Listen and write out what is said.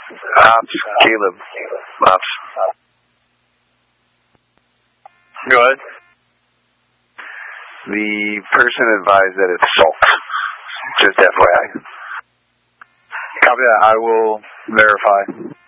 Ops, Caleb. Ops. Go ahead. The person advised that it's salt. Just FYI. Copy that. I will verify.